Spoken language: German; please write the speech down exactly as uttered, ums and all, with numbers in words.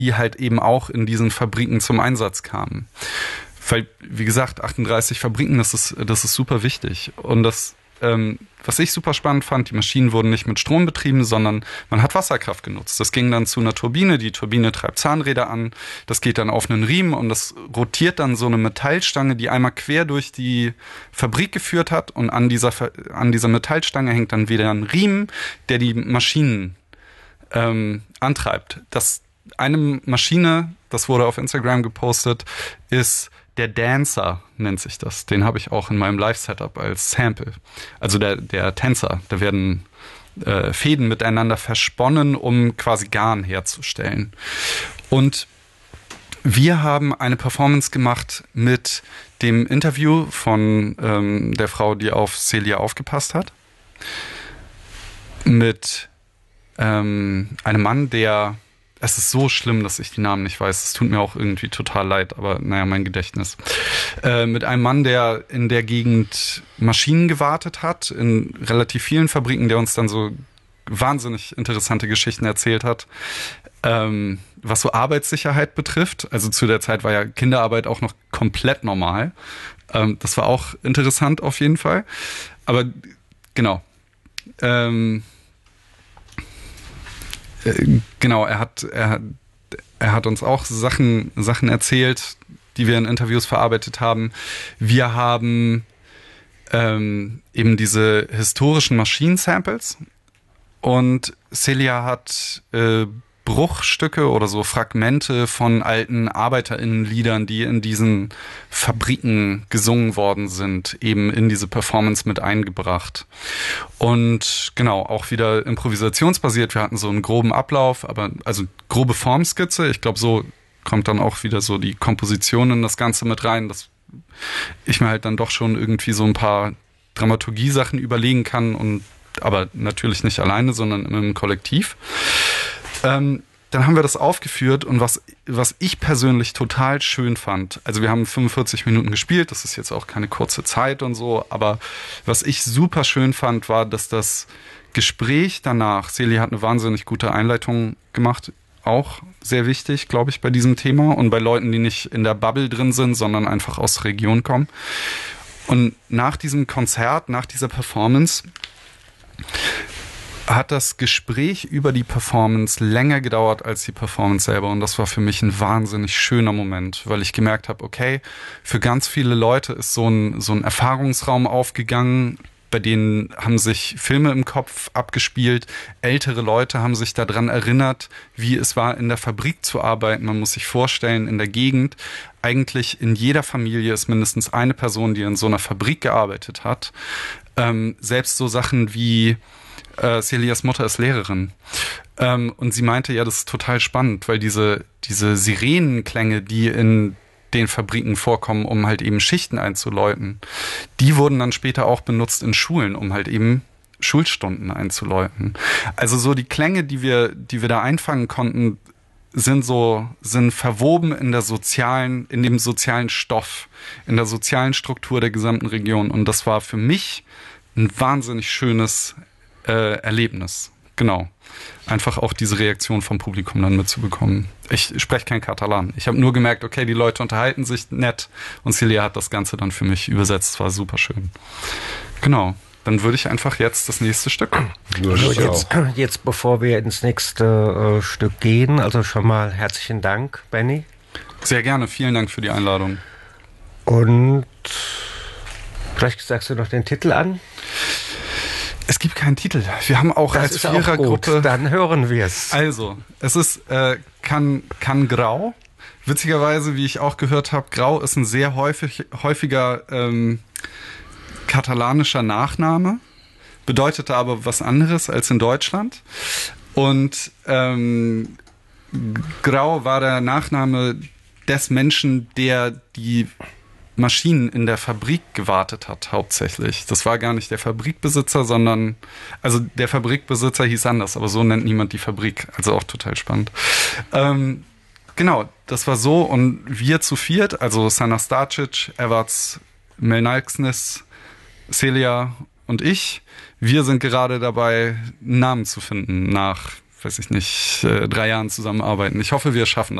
die halt eben auch in diesen Fabriken zum Einsatz kamen. Weil, wie gesagt, achtunddreißig Fabriken, das ist, das ist super wichtig. Und das, ähm, was ich super spannend fand, die Maschinen wurden nicht mit Strom betrieben, sondern man hat Wasserkraft genutzt. Das ging dann zu einer Turbine, die Turbine treibt Zahnräder an, das geht dann auf einen Riemen und das rotiert dann so eine Metallstange, die einmal quer durch die Fabrik geführt hat und an dieser, an dieser Metallstange hängt dann wieder ein Riemen, der die Maschinen ähm, antreibt. Das eine Maschine, das wurde auf Instagram gepostet, ist der Dancer, nennt sich das. Den habe ich auch in meinem Live-Setup als Sample. Also der, der Tänzer. Da werden äh, Fäden miteinander versponnen, um quasi Garn herzustellen. Und wir haben eine Performance gemacht mit dem Interview von ähm, der Frau, die auf Celia aufgepasst hat. Mit ähm, einem Mann, der... Es ist so schlimm, dass ich die Namen nicht weiß. Es tut mir auch irgendwie total leid, aber naja, mein Gedächtnis. Äh, mit einem Mann, der in der Gegend Maschinen gewartet hat, in relativ vielen Fabriken, der uns dann so wahnsinnig interessante Geschichten erzählt hat, ähm, was so Arbeitssicherheit betrifft. Also zu der Zeit war ja Kinderarbeit auch noch komplett normal. Ähm, das war auch interessant auf jeden Fall. Aber genau. Ähm, Genau, er hat, er, er hat uns auch Sachen, Sachen erzählt, die wir in Interviews verarbeitet haben. Wir haben ähm, eben diese historischen Maschinen-Samples und Celia hat äh, Bruchstücke oder so Fragmente von alten ArbeiterInnenliedern, die in diesen Fabriken gesungen worden sind, eben in diese Performance mit eingebracht. Und genau, auch wieder improvisationsbasiert. Wir hatten so einen groben Ablauf, aber also grobe Formskizze. Ich glaube, so kommt dann auch wieder so die Komposition in das Ganze mit rein, dass ich mir halt dann doch schon irgendwie so ein paar Dramaturgie-Sachen überlegen kann und aber natürlich nicht alleine, sondern im Kollektiv. Ähm, dann haben wir das aufgeführt und was, was ich persönlich total schön fand, also wir haben fünfundvierzig Minuten gespielt, das ist jetzt auch keine kurze Zeit und so, aber was ich super schön fand, war, dass das Gespräch danach, Celia hat eine wahnsinnig gute Einleitung gemacht, auch sehr wichtig, glaube ich, bei diesem Thema und bei Leuten, die nicht in der Bubble drin sind, sondern einfach aus der Region kommen. Und nach diesem Konzert, nach dieser Performance hat das Gespräch über die Performance länger gedauert als die Performance selber und das war für mich ein wahnsinnig schöner Moment, weil ich gemerkt habe, okay, für ganz viele Leute ist so ein, so ein Erfahrungsraum aufgegangen, bei denen haben sich Filme im Kopf abgespielt, ältere Leute haben sich daran erinnert, wie es war, in der Fabrik zu arbeiten. Man muss sich vorstellen, in der Gegend, eigentlich in jeder Familie ist mindestens eine Person, die in so einer Fabrik gearbeitet hat. Ähm, selbst so Sachen wie Äh, Celias Mutter ist Lehrerin. Ähm, und sie meinte, ja, das ist total spannend, weil diese, diese Sirenenklänge, die in den Fabriken vorkommen, um halt eben Schichten einzuläuten, die wurden dann später auch benutzt in Schulen, um halt eben Schulstunden einzuläuten. Also so die Klänge, die wir, die wir da einfangen konnten, sind so, sind verwoben in der sozialen, in dem sozialen Stoff, in der sozialen Struktur der gesamten Region. Und das war für mich ein wahnsinnig schönes Äh, Erlebnis, genau. Einfach auch diese Reaktion vom Publikum dann mitzubekommen. Ich spreche kein Katalan. Ich habe nur gemerkt, okay, die Leute unterhalten sich nett und Celia hat das Ganze dann für mich übersetzt. War super schön. Genau. Dann würde ich einfach jetzt das nächste Stück. Also jetzt, jetzt, bevor wir ins nächste äh, Stück gehen, also schon mal herzlichen Dank, Benny. Sehr gerne. Vielen Dank für die Einladung. Und vielleicht sagst du noch den Titel an? Es gibt keinen Titel. Wir haben auch das als ist Vierergruppe. Auch dann hören wir es. Also, es ist äh, kann, kann Grau. Witzigerweise, wie ich auch gehört habe, Grau ist ein sehr häufig, häufiger ähm, katalanischer Nachname. Bedeutete aber was anderes als in Deutschland. Und ähm, Grau war der Nachname des Menschen, der die Maschinen in der Fabrik gewartet hat, hauptsächlich. Das war gar nicht der Fabrikbesitzer, sondern, also der Fabrikbesitzer hieß anders, aber so nennt niemand die Fabrik. Also auch total spannend. Ähm, genau, das war so und wir zu viert, also Sana Starcic, Evarts Melnalksnis, Celia und ich, wir sind gerade dabei, einen Namen zu finden nach weiß ich nicht, äh, drei Jahren zusammenarbeiten. Ich hoffe, wir schaffen das.